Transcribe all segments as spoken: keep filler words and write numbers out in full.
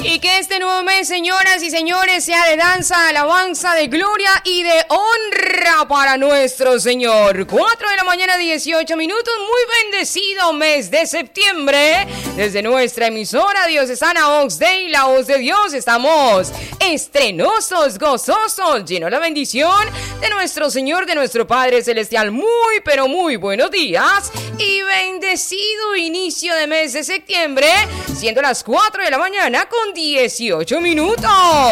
Y que este nuevo mes, señoras y señores, sea de danza, alabanza, de gloria y de honra para nuestro Señor. cuatro de la mañana, dieciocho minutos, muy bendecido mes de septiembre. Desde nuestra emisora Diocesana Vox Dei, la voz de Dios, estamos estrenosos, gozosos, llenos de la bendición de nuestro Señor, de nuestro Padre Celestial. Muy, pero muy buenos días y bendecido inicio de mes de septiembre, siendo las cuatro de la mañana con dieciocho minutos.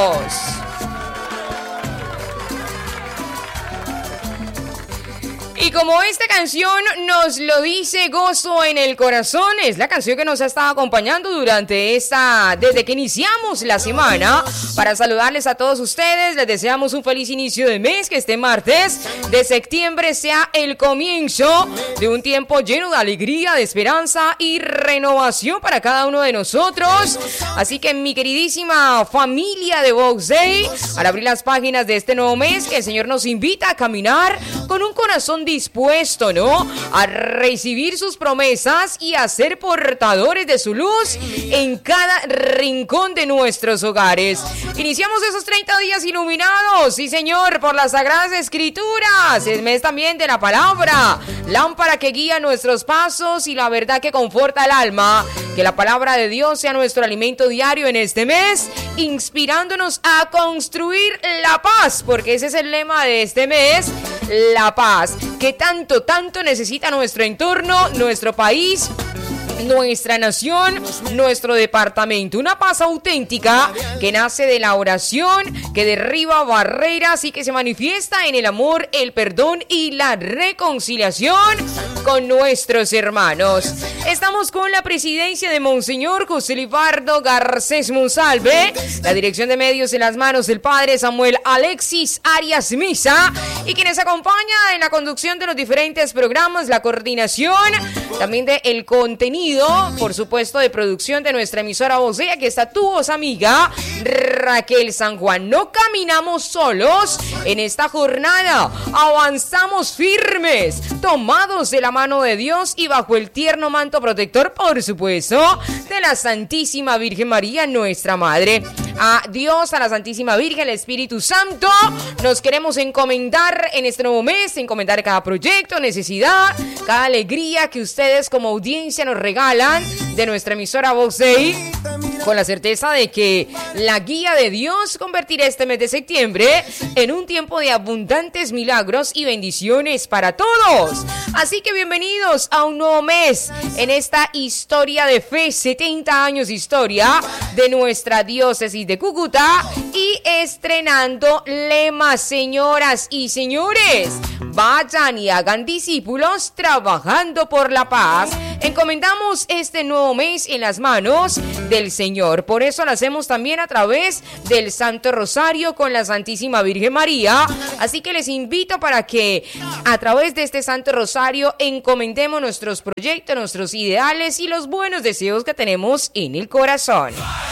Y como esta canción nos lo dice, gozo en el corazón, es la canción que nos ha estado acompañando durante esta, desde que iniciamos la semana. Para saludarles a todos ustedes, les deseamos un feliz inicio de mes, que este martes de septiembre sea el comienzo de un tiempo lleno de alegría, de esperanza y renovación para cada uno de nosotros. Así que mi queridísima familia de Vox Dei, al abrir las páginas de este nuevo mes, que el Señor nos invita a caminar con un corazón dispuesto, ¿no?, a recibir sus promesas y a ser portadores de su luz en cada rincón de nuestros hogares. Iniciamos esos treinta días iluminados, sí señor, por las Sagradas Escrituras, el mes también de la palabra, lámpara que guía nuestros pasos y la verdad que conforta el alma. Que la palabra de Dios sea nuestro alimento diario en este mes, inspirándonos a construir la paz, porque ese es el lema de este mes, la paz, que tanto, tanto necesita nuestro entorno, nuestro país, nuestra nación, nuestro departamento. Una paz auténtica que nace de la oración, que derriba barreras y que se manifiesta en el amor, el perdón y la reconciliación con nuestros hermanos. Estamos con la presidencia de Monseñor José Libardo Garcés Monsalve, la dirección de medios en las manos del padre Samuel Alexis Arias Misa, y quienes acompaña en la conducción de los diferentes programas, la coordinación también de el contenido, por supuesto, de producción de nuestra emisora Vox Dei. Aquí está tu voz amiga, Raquel San Juan. No caminamos solos en esta jornada, avanzamos firmes, tomados de la mano de Dios y bajo el tierno manto protector, por supuesto, de la Santísima Virgen María, nuestra Madre. A Dios, a la Santísima Virgen, al Espíritu Santo, nos queremos encomendar en este nuevo mes, encomendar cada proyecto, necesidad, cada alegría que ustedes como audiencia nos regalan de nuestra emisora Vox Dei, con la certeza de que la guía de Dios convertirá este mes de septiembre en un tiempo de abundantes milagros y bendiciones para todos. Así que bienvenidos a un nuevo mes en esta historia de fe, setenta años de historia de nuestra diócesis de Cúcuta, y estrenando lemas, señoras y señores. Vayan y hagan discípulos trabajando por la paz. Encomendamos este nuevo mes en las manos del Señor. Por eso lo hacemos también a través del Santo Rosario con la Santísima Virgen María. Así que les invito para que a través de este Santo Rosario encomendemos nuestros proyectos, nuestros ideales y los buenos deseos que tenemos en el corazón.